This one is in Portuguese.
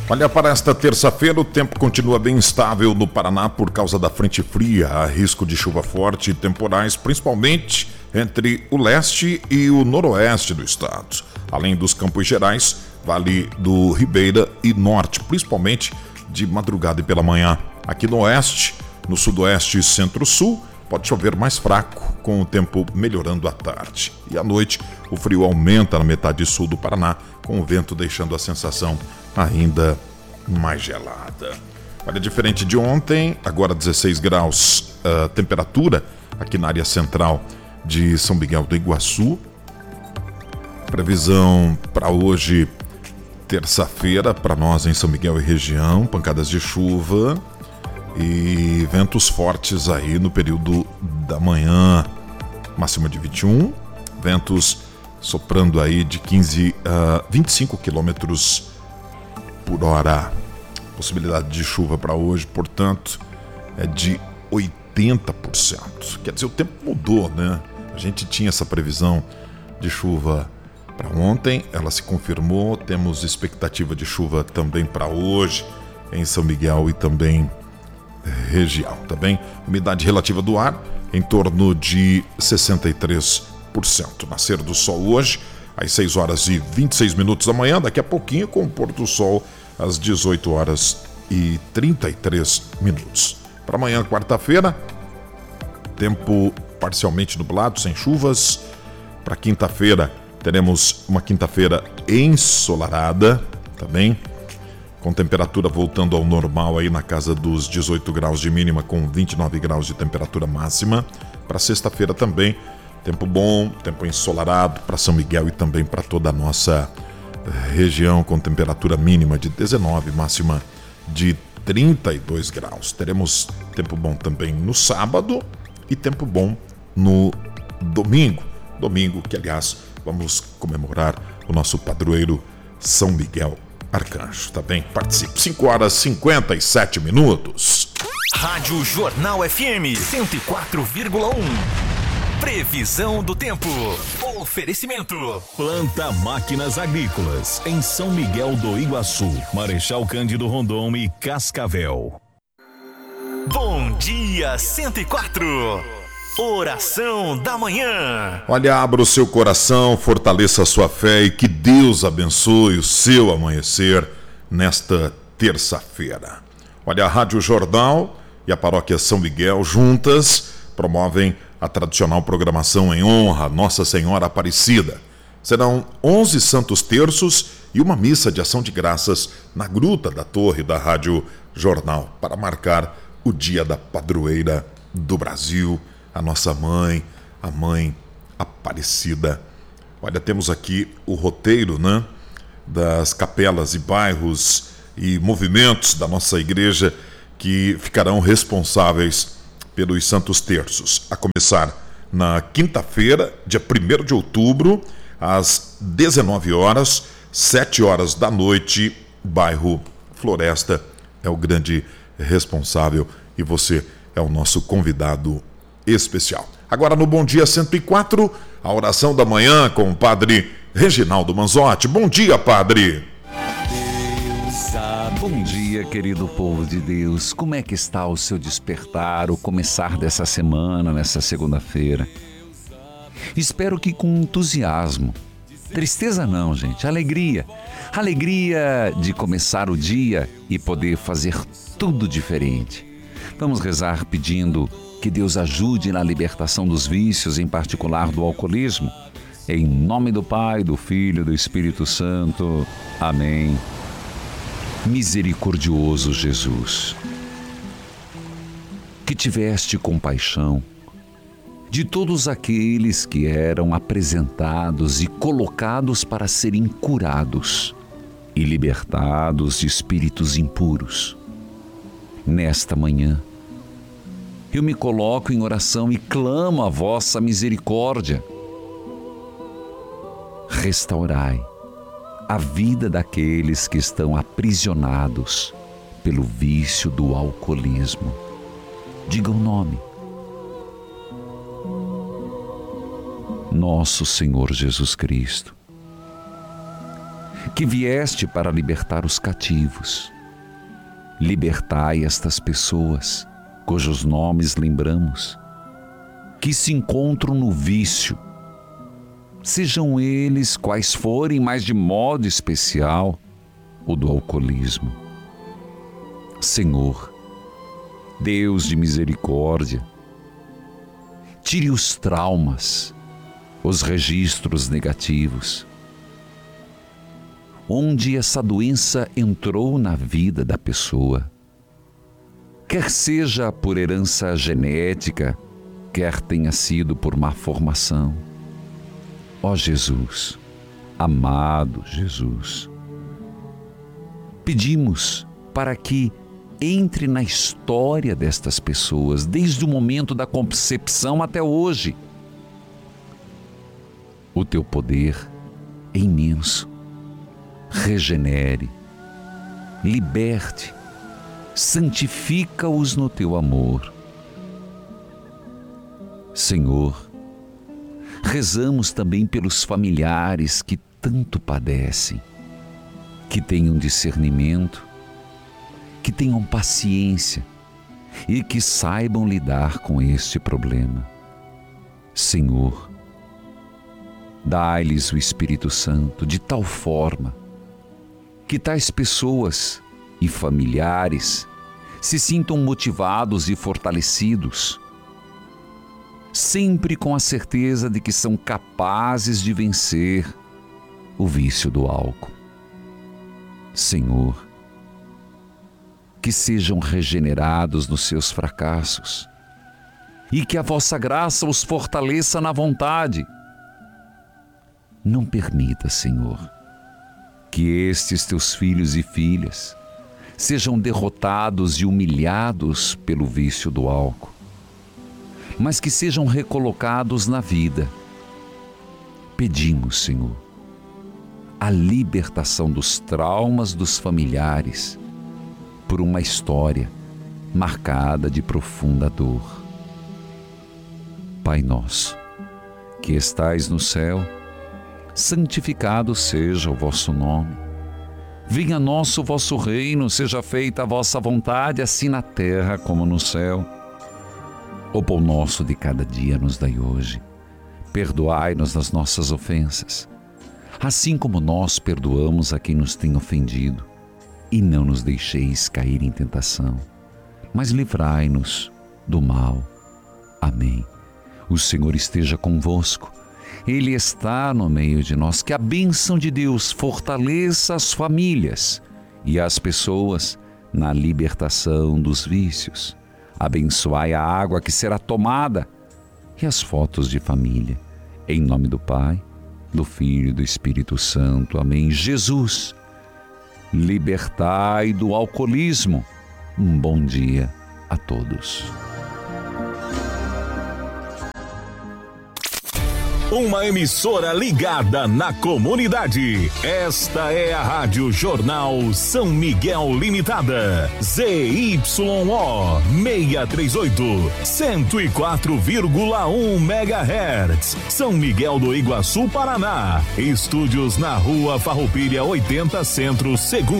Olha, para esta terça-feira o tempo continua bem instável no Paraná por causa da frente fria. Há risco de chuva forte e temporais, principalmente entre o leste e o noroeste do estado. Além dos Campos Gerais, Vale do Ribeira e norte, principalmente de madrugada e pela manhã. Aqui no oeste, no sudoeste e centro-sul, pode chover mais fraco, com o tempo melhorando à tarde. E à noite, o frio aumenta na metade sul do Paraná, com o vento deixando a sensação ainda mais gelada. Olha, diferente de ontem, agora 16 graus a temperatura aqui na área central de São Miguel do Iguaçu. Previsão para hoje, terça-feira, para nós em São Miguel e região, pancadas de chuva e ventos fortes aí no período da manhã, máxima de 21, ventos soprando aí de 15 a 25 quilômetros por hora. Possibilidade de chuva para hoje, portanto, é de 80%. Quer dizer, o tempo mudou, né? A gente tinha essa previsão de chuva para ontem, ela se confirmou. Temos expectativa de chuva também para hoje em São Miguel e também região, tá bem? Umidade relativa do ar em torno de 63%. Nascer do sol hoje às 6 horas e 26 minutos da manhã, daqui a pouquinho com o pôr do sol às 18 horas e 33 minutos. Para amanhã, quarta-feira, tempo parcialmente nublado, sem chuvas. Para quinta-feira, teremos uma quinta-feira ensolarada, tá bem? Com temperatura voltando ao normal aí na casa dos 18 graus de mínima, com 29 graus de temperatura máxima. Para sexta-feira também, tempo bom, tempo ensolarado para São Miguel e também para toda a nossa região, com temperatura mínima de 19, máxima de 32 graus. Teremos tempo bom também no sábado e tempo bom no domingo. Domingo que, aliás, vamos comemorar o nosso padroeiro São Miguel Arcanjo, tá bem? Participe. 5 horas e 57 minutos. Rádio Jornal FM 104,1. Previsão do tempo. Oferecimento. Planta Máquinas Agrícolas, em São Miguel do Iguaçu, Marechal Cândido Rondon e Cascavel. Bom dia 104. Oração da manhã. Olha, abra o seu coração, fortaleça a sua fé e que Deus abençoe o seu amanhecer nesta terça-feira. Olha, a Rádio Jornal e a Paróquia São Miguel juntas promovem a tradicional programação em honra a Nossa Senhora Aparecida. Serão 11 santos terços e uma missa de ação de graças na gruta da torre da Rádio Jornal para marcar o dia da padroeira do Brasil, a nossa mãe, a mãe Aparecida. Olha, temos aqui o roteiro, né, das capelas e bairros e movimentos da nossa igreja que ficarão responsáveis pelos Santos Terços, a começar na quinta-feira, dia 1º de outubro, às 19 horas, 7 horas da noite, bairro Floresta é o grande responsável e você é o nosso convidado especial. Agora no Bom Dia 104, a oração da manhã com o Padre Reginaldo Manzotti. Bom dia, Padre! Bom dia, querido povo de Deus. Como é que está o seu despertar, o começar dessa semana, nessa segunda-feira? Espero que com entusiasmo. Tristeza não, gente, alegria. Alegria de começar o dia e poder fazer tudo diferente. Vamos rezar pedindo que Deus ajude na libertação dos vícios, em particular do alcoolismo. Em nome do Pai, do Filho e do Espírito Santo. Amém. Misericordioso Jesus, que tiveste compaixão de todos aqueles que eram apresentados e colocados para serem curados e libertados de espíritos impuros. Nesta manhã, eu me coloco em oração e clamo a vossa misericórdia. Restaurai a vida daqueles que estão aprisionados pelo vício do alcoolismo. Diga o nome. Nosso Senhor Jesus Cristo, que vieste para libertar os cativos. Libertai estas pessoas, cujos nomes lembramos, que se encontram no vício, sejam eles quais forem, mas de modo especial o do alcoolismo. Senhor, Deus de misericórdia, tire os traumas, os registros negativos, onde essa doença entrou na vida da pessoa, quer seja por herança genética, quer tenha sido por má formação. Ó Jesus, amado Jesus, pedimos para que entre na história destas pessoas, desde o momento da concepção até hoje. O teu poder é imenso. Regenere, liberte, santifica-os no teu amor. Senhor, rezamos também pelos familiares que tanto padecem, que tenham discernimento, que tenham paciência e que saibam lidar com este problema. Senhor, dai-lhes o Espírito Santo de tal forma que tais pessoas e familiares se sintam motivados e fortalecidos, sempre com a certeza de que são capazes de vencer o vício do álcool. Senhor, que sejam regenerados nos seus fracassos e que a vossa graça os fortaleça na vontade. Não permita, Senhor, que estes teus filhos e filhas sejam derrotados e humilhados pelo vício do álcool, mas que sejam recolocados na vida. Pedimos, Senhor, a libertação dos traumas dos familiares por uma história marcada de profunda dor. Pai nosso, que estais no céu, santificado seja o vosso nome. Venha a nós o vosso reino, seja feita a vossa vontade, assim na terra como no céu. O pão nosso de cada dia nos dai hoje. Perdoai-nos as nossas ofensas, assim como nós perdoamos a quem nos tem ofendido. E não nos deixeis cair em tentação, mas livrai-nos do mal. Amém. O Senhor esteja convosco. Ele está no meio de nós. Que a bênção de Deus fortaleça as famílias e as pessoas na libertação dos vícios. Abençoai a água que será tomada e as fotos de família. Em nome do Pai, do Filho e do Espírito Santo. Amém. Jesus, libertai do alcoolismo. Um bom dia a todos. Uma emissora ligada na comunidade. Esta é a Rádio Jornal São Miguel Limitada. ZYO 638, 104,1 MHz. São Miguel do Iguaçu, Paraná. Estúdios na Rua Farroupilha 80 Centro, segundo